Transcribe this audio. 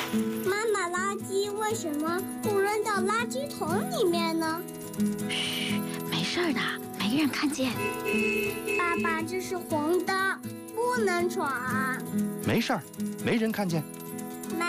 妈妈，垃圾为什么不扔到垃圾桶里面呢？ 嘘，没事的，没人看见。 爸爸，这是红灯，不能闯。 没事儿，没人看见。